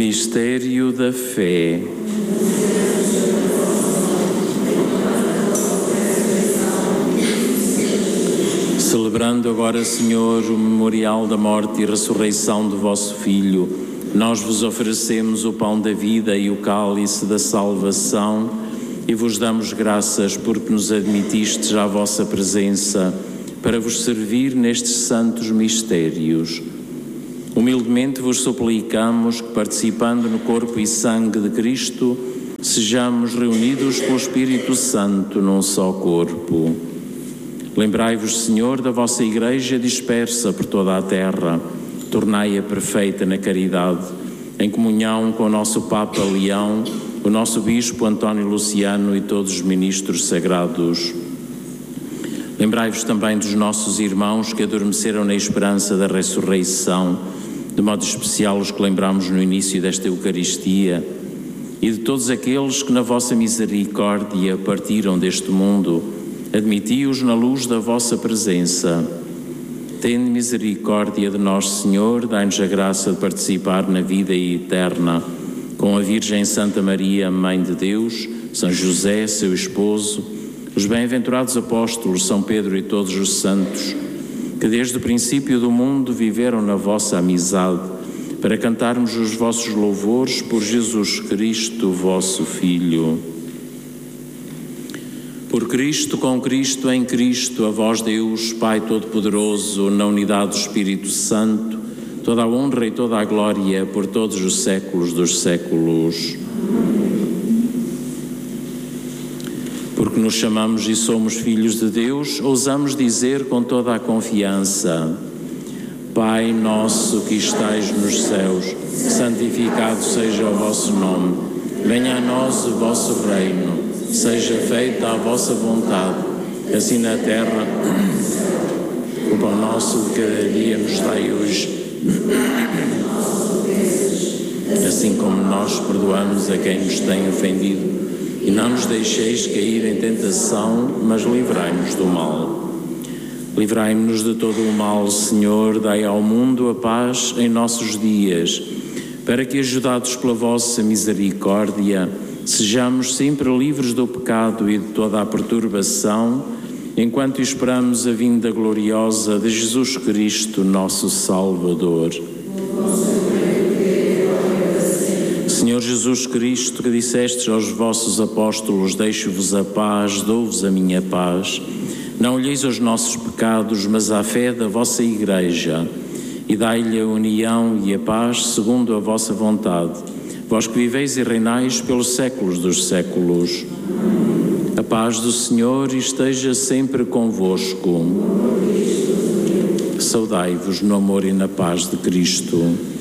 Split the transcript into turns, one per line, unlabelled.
Mistério da fé. Celebrando agora, Senhor, o memorial da morte e ressurreição do vosso Filho, nós vos oferecemos o pão da vida e o cálice da salvação e vos damos graças porque nos admitistes à vossa presença para vos servir nestes santos mistérios. Humildemente vos suplicamos que, participando no corpo e sangue de Cristo, sejamos reunidos pelo Espírito Santo num só corpo. Lembrai-vos, Senhor, da vossa Igreja dispersa por toda a terra. Tornai-a perfeita na caridade, em comunhão com o nosso Papa Leão, o nosso Bispo António Luciano e todos os ministros sagrados. Lembrai-vos também dos nossos irmãos que adormeceram na esperança da ressurreição, de modo especial os que lembramos no início desta Eucaristia, e de todos aqueles que na vossa misericórdia partiram deste mundo. Admiti-os na luz da vossa presença. Tende misericórdia de nós, Senhor, dai-nos a graça de participar na vida eterna com a Virgem Santa Maria, Mãe de Deus, São José, seu esposo, os bem-aventurados apóstolos, São Pedro e todos os santos, que desde o princípio do mundo viveram na vossa amizade, para cantarmos os vossos louvores por Jesus Cristo, vosso Filho. Por Cristo, com Cristo, em Cristo, a vós Deus, Pai Todo-Poderoso, na unidade do Espírito Santo, toda a honra e toda a glória por todos os séculos dos séculos. Porque nos chamamos e somos filhos de Deus, ousamos dizer com toda a confiança: Pai nosso que estais nos céus, santificado seja o vosso nome. Venha a nós o vosso reino. Seja feita a vossa vontade, assim na terra. O pão nosso de cada dia nos dai hoje. Assim como nós perdoamos a quem nos tem ofendido. E não nos deixeis cair em tentação, mas livrai-nos do mal. Livrai-nos de todo o mal, Senhor, dai ao mundo a paz em nossos dias, para que, ajudados pela vossa misericórdia, sejamos sempre livres do pecado e de toda a perturbação, enquanto esperamos a vinda gloriosa de Jesus Cristo, nosso Salvador. Senhor Jesus Cristo, que dissestes aos vossos apóstolos: deixo-vos a paz, dou-vos a minha paz. Não olheis aos nossos pecados, mas à fé da vossa Igreja, e dai-lhe a união e a paz segundo a vossa vontade. Vós que viveis e reinais pelos séculos dos séculos. A paz do Senhor esteja sempre convosco. Saudai-vos no amor e na paz de Cristo.